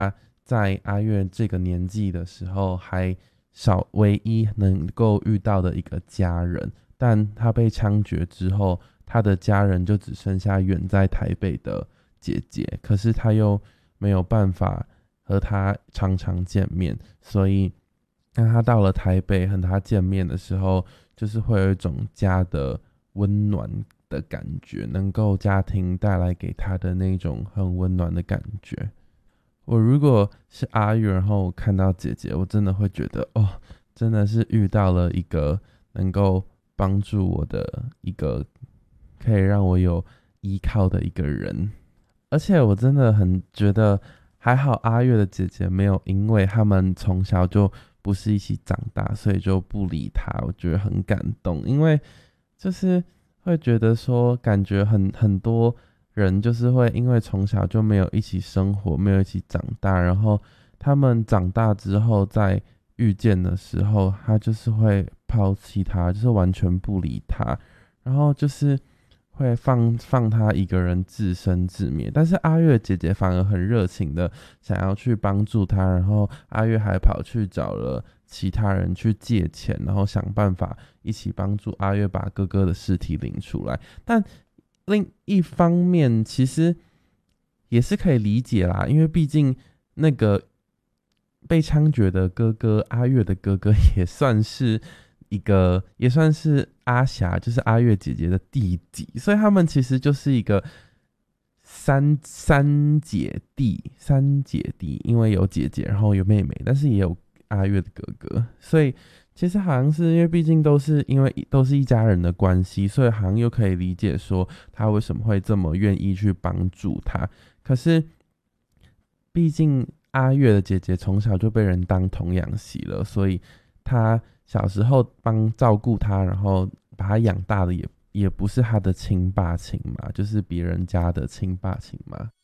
在阿月这个年纪的时候，唯一能够遇到的一个家人，但他被枪决之后，他的家人就只剩下远在台北的姐姐，可是他又没有办法和他常常见面，所以当他到了台北和他见面的时候，就是会有一种家的温暖的感觉，能够家庭带来给他的那种很温暖的感觉。我如果是阿月，然后看到姐姐，我真的会觉得真的是遇到了一个能够帮助我的一个可以让我有依靠的一个人。而且我真的很觉得还好阿月的姐姐没有因为他们从小就不是一起长大，所以就不理他，我觉得很感动。因为就是会觉得说感觉很多人就是会因为从小就没有一起生活，没有一起长大，然后他们长大之后在遇见的时候，他就是会抛弃他，就是完全不理他，然后就是会放他一个人自生自灭。但是阿月姐姐反而很热情的想要去帮助他，然后阿月还跑去找了其他人去借钱，然后想办法一起帮助阿月把哥哥的尸体领出来。但另一方面，其实也是可以理解啦，因为毕竟那个被枪决的哥哥阿月的哥哥也算是阿霞，就是阿月姐姐的弟弟，所以他们其实就是一个三姐弟，因为有姐姐，然后有妹妹，但是也有阿月的哥哥，所以其实好像是因为毕竟因为都是一家人的关系，所以好像又可以理解说他为什么会这么愿意去帮助他。可是毕竟阿月的姐姐从小就被人当童养媳了，所以她小时候照顾她，然后把她养大的也不是她的亲爸亲妈，就是别人家的亲爸亲妈。